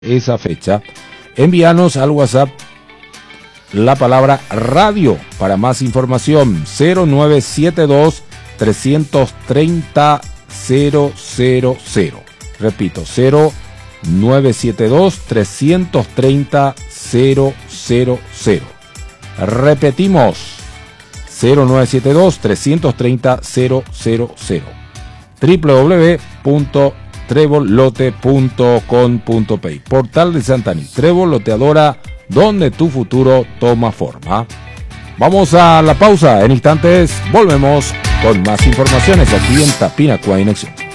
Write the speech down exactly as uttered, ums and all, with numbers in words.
esa fecha, envíanos al WhatsApp la palabra radio para más información. Cero nueve siete dos, tres tres cero, cero cero cero. Repito, cero nueve siete dos, tres tres cero, cero cero cero. Repetimos, cero nueve siete dos, tres tres cero, cero cero cero. doble u doble u doble u punto trébol-lote punto com punto pe. Portal de Santaní, Trébol Loteadora, donde tu futuro toma forma. Vamos a la pausa, en instantes volvemos con más informaciones aquí en Tapina Conexión.